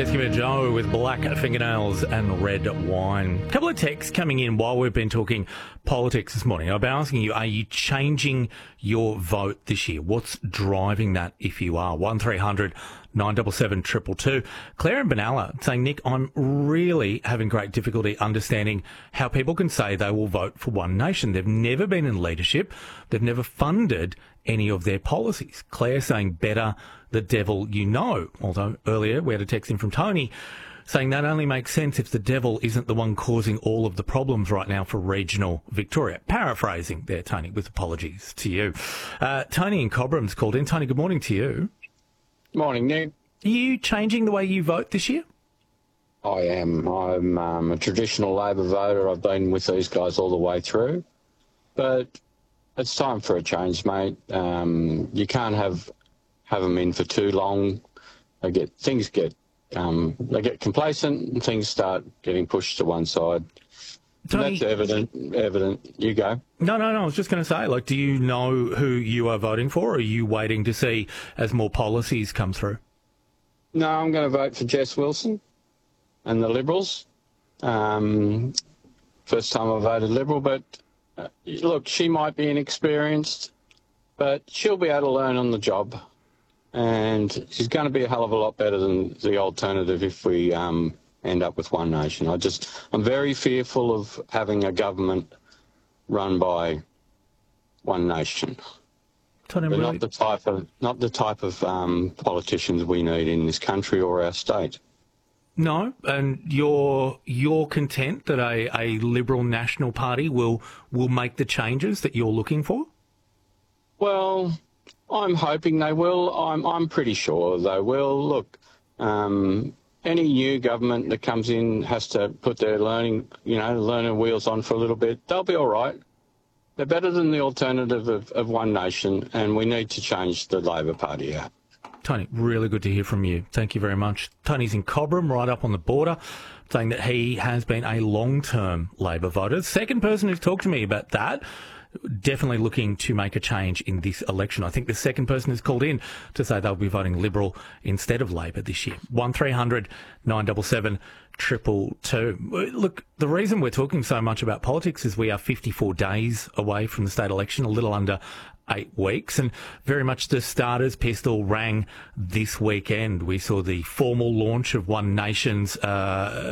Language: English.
Eskimo Joe with black fingernails and red wine. A couple of texts coming in while we've been talking politics this morning. I've been asking you, are you changing your vote this year? What's driving that if you are? 1300 977 222. Claire and Benalla saying, Nick, I'm really having great difficulty understanding how people can say they will vote for One Nation. They've never been in leadership. They've never funded any of their policies. Claire saying, better the devil you know. Although earlier we had a text in from Tony saying that only makes sense if the devil isn't the one causing all of the problems right now for regional Victoria. Paraphrasing there, Tony, with apologies to you. Tony in Cobram's called in. Tony, good morning to you. Morning, Nick. Are you changing the way you vote this year? I am. I'm a traditional Labor voter. I've been with these guys all the way through. But it's time for a change, mate. You can't have them in for too long. They get complacent and things start getting pushed to one side. Tony, that's evident. You go. No. I was just going to say, do you know who you are voting for, or are you waiting to see as more policies come through? No, I'm going to vote for Jess Wilson and the Liberals. First time I voted Liberal, but look, she might be inexperienced, but she'll be able to learn on the job. And she's going to be a hell of a lot better than the alternative if we end up with One Nation. I'm very fearful of having a government run by One Nation. They're not the type of politicians we need in this country or our state. No, and you're content that a Liberal National Party will make the changes that you're looking for? Well, I'm hoping they will. I'm pretty sure they will. Look, any new government that comes in has to put their learning wheels on for a little bit. They'll be all right. They're better than the alternative of One Nation, and we need to change the Labor Party out. Tony, really good to hear from you. Thank you very much. Tony's in Cobram, right up on the border, saying that he has been a long-term Labor voter. Second person who's talked to me about that. Definitely looking to make a change in this election. I think the second person who's called in to say they'll be voting Liberal instead of Labor this year. 1300 977 222. Look, the reason we're talking so much about politics is we are 54 days away from the state election, a little under 8 weeks, and very much the starter's pistol rang this weekend. We saw the formal launch of One Nation's